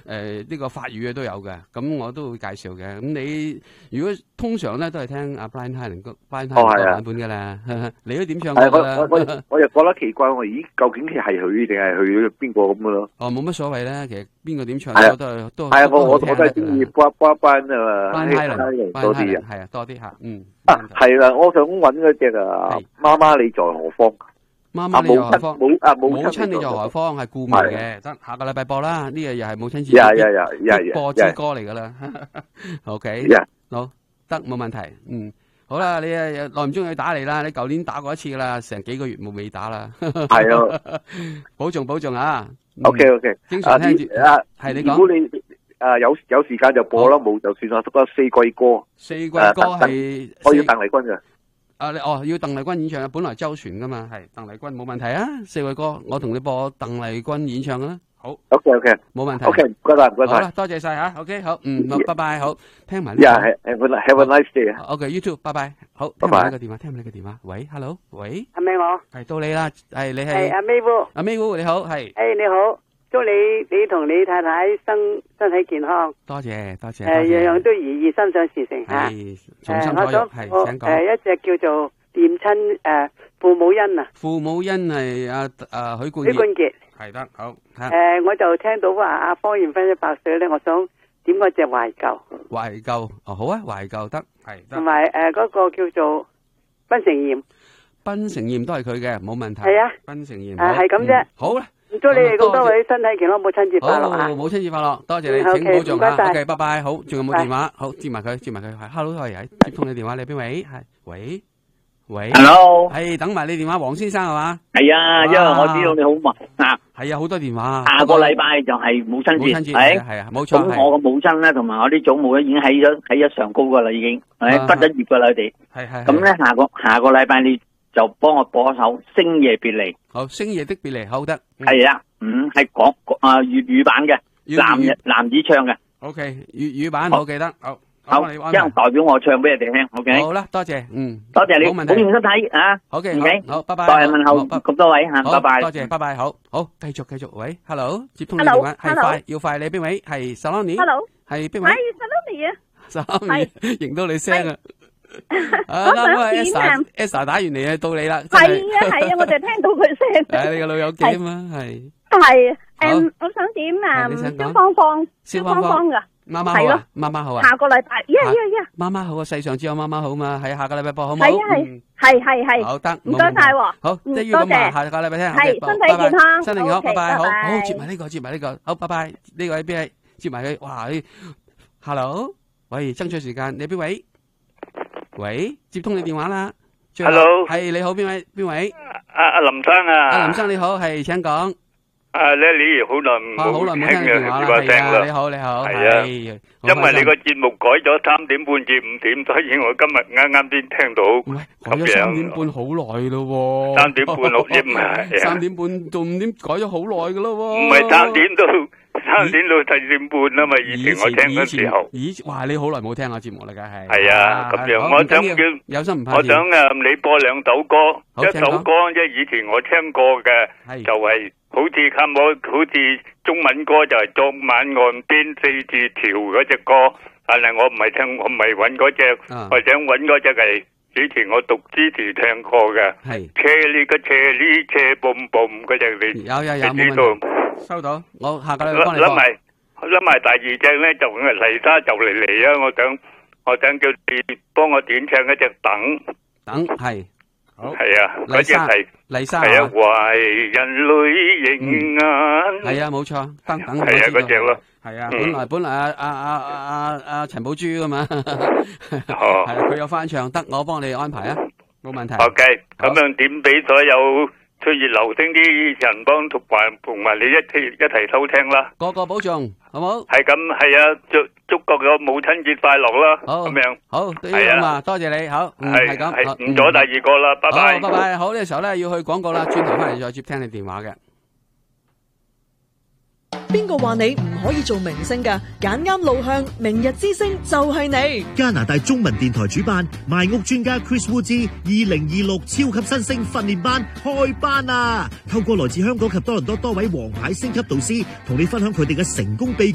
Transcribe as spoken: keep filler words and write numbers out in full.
誒呢個法語嘅都有嘅，咁我都會介紹嘅。咁你如果通常咧都係聽阿 Brian Tyler 個 Brian Tyler 個版本㗎啦，你都點唱歌㗎啦？ 我我我又覺得奇怪，我咦究竟係佢定係佢邊個咁嘅咯？ 哦，冇乜所謂啦，其實邊個點唱歌都係都係啊，我我我都係中意 Brian Brian 啊嘛 Brian Tyler 多啲啊， 係啊，多啲嚇，嗯。 啊，係啦，我想揾嗰隻啊，媽媽你在何方？ 媽媽你在何方？ 母啊母母親你在何方係顧名嘅，得下個禮拜播啦。呢個又係母親節必播之歌嚟噶啦。OK， 好得冇問題。嗯，好啦，你啊耐唔中意打嚟啦。你舊年打過一次噶啦，成幾個月冇未打啦。 係啊， 保重保重啊。 OK OK， 經常聽住啊， 係你講。 如果你啊有有時間就播啦，冇就算啦。得四季歌， 四季歌係我要鄧麗君嘅。 啊！你哦要鄧麗君演唱嘅，本來周旋噶嘛，係鄧麗君冇問題啊！四位歌，我同你播鄧麗君演唱啦。好 ，OK OK， 冇問題。 OK，唔該晒，唔該晒。 好啦，多謝晒吓。OK，好，嗯，拜拜，好，聽埋呢。 Yeah，係，Have a nice day。 OK，YouTube，拜拜。好，聽埋呢個電話，聽埋呢個電話。喂 ，Hello，喂， 係咪我？ 係到你啦，係你係。 係阿 May， 阿 May，你好，係。 誒，你好。祝你你同你太太身身體健康。 多謝多謝。 誒，樣樣都如意，心想事成吓。 係，重新開係，請講。 誒，一隻叫做念親誒父母恩啊。父母恩係阿阿許冠許冠傑。 係得好。 誒，我就聽到話阿方艷芬一百歲咧，我想點嗰隻懷舊。 懷舊哦，好啊，懷舊得係。 同埋誒嗰個叫做檳城艷。 檳城艷都係佢嘅，冇問題。 係啊。 檳城艷。 誒，係咁啫。 好啦。 祝你哋咁多位身體健康，母親節快樂啊！ 好，母親節快樂，多謝你，請保重啊 ！OK，拜拜，好，仲有冇電話？好，接埋佢，接埋佢，係 Hello，係接通你電話，你邊位？係喂喂 ，Hello， 係等埋你電話，黃先生係嘛？ 係啊，因為我知道你好忙啊。 係啊，好多電話。 下個禮拜就係母親節，係係啊，冇錯。 咁我個母親咧，同埋我啲祖母咧，已經喺咗喺咗上高噶啦，已經，係畢咗業噶啦，佢哋。 係係。 咁咧，下個下個禮拜你就幫我播一首《星夜別離》。 好，星夜的別離，好得。 係啊。嗯，係講啊粵語版嘅，男男子唱嘅。 O K，粵語版我記得。好， 好，一人代表我唱俾你哋聽。O K， 好啦，多謝，嗯， 多謝你， 冇問題。 保重身體啊。 O K，好，拜拜。 代問候咁多位吓，拜拜。 多謝，拜拜，好，好，繼續繼續，喂 ，Hello，接通你電話，係快，要快，你邊位？係 Saloni，Hello，係邊位？ 係 Saloni 啊 ，Saloni，認到你聲啊。 我想點啊 ？Esa 打完嚟啊，到你啦。 係啊係啊，我就聽到佢聲。 係你個老友記啊嘛，係。 係，誒，我想點啊？蕭芳芳，蕭芳芳噶， 媽媽好啊，媽媽好啊。 下個禮拜，呀呀呀！ 媽媽好啊，世上只有媽媽好嘛，係下個禮拜播好唔好？ 係啊係，係係係。 好得， 唔該晒。 好，即係要咁話，下個禮拜聽。 係身體健康， 身體健康，拜拜。好，好，接埋呢個，接埋呢個，好，拜拜。呢位邊位？接埋佢，哇！Hello，喂，爭取時間，你邊位？喂，接通你電話啦。 Hello， 係你好，邊位？邊位？ 阿阿林生啊。 阿林生你好，係請講。 啊，咧你好耐唔冇聽嘅電話啦，係啊，你好你好， 係啊，因為你個節目改咗三點半至五點，所以我今日啱啱先聽到。 喂，改咗三點半好耐咯。 三點半六點唔係。 三點半到五點改咗好耐噶咯。 唔係三點到三點到四點半啊嘛，以前我聽嗰時候。 以前哇，你好耐冇聽我節目啦，梗係。 係啊，咁樣我想叫有心唔怕。 我想誒，你播兩首歌，一首歌即係以前我聽過嘅，就係。好似咁我好似中文歌就係昨晚岸邊四字條嗰隻歌，但係我唔係聽，我唔係揾嗰隻，我想揾嗰隻係以前我讀書時聽過嘅。係車呢個車呢車蹦蹦嗰隻你有有有你知道？ 收到，我下個禮拜幫你放。 諗埋諗埋第二隻咧，就麗莎就嚟嚟啊！我想我想叫你幫我點唱一隻等等係。好係啊，嗰隻係麗莎係啊，懷人淚盈眼係啊，冇錯，等等係啊，嗰隻咯， 係啊，本來本來阿阿阿阿阿陳寶珠噶嘛，哦，係佢有翻唱，得我幫你安排啊，冇問題。 OK，咁樣點俾所有歲月流星啲人幫同埋同埋你一齊一齊收聽啦， 個個保重，好冇？ 係咁，係啊，祝祝各個母親節快樂啦， 好， 咁樣， 好，係啊，多謝你，好，係咁， 係唔阻第二個啦，拜拜， 拜拜，好，呢個時候咧要去廣告啦，轉頭翻嚟再接聽你電話嘅。 邊個話你唔可以做明星㗎？揀啱路向，明日之星就係你。 加拿大中文電台主辦賣屋專家 Chris Wu 之二零二六超級新星訓練班開班啊！透過來自香港及多倫多多位王牌星級導師，同你分享佢哋嘅成功秘